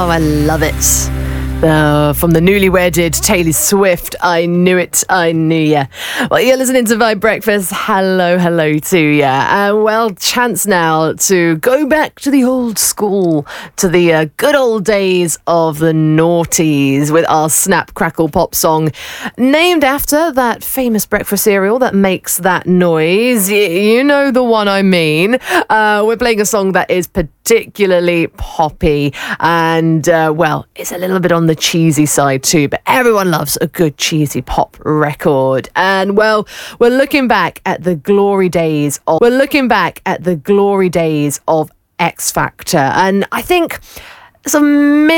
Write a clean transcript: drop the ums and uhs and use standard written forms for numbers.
I love it. From the newly wedded Taylor Swift, I Knew It, I Knew Ya. Well, you're listening to Vibe Breakfast. Hello to ya. Well, chance now to go back to the old school, to the good old days of the noughties with our Snap Crackle Pop song, named after that famous breakfast cereal that makes that noise. You know the one I mean. We're playing a song that is particularly poppy and, well, it's a little bit on the cheesy side too, but everyone loves a good cheesy pop record. And, well, we're looking back at the glory days of X Factor, and I think some